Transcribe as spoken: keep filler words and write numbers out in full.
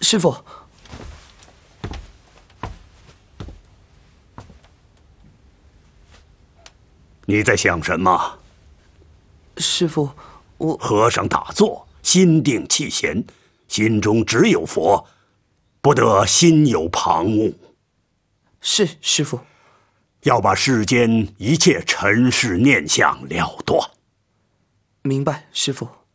师父。 你在想什么？ 师父，我…… 和尚打坐，心定气闲，心中只有佛，不得心有旁骛。 是师父。 要把世间一切尘世念想了断。 明白，师父。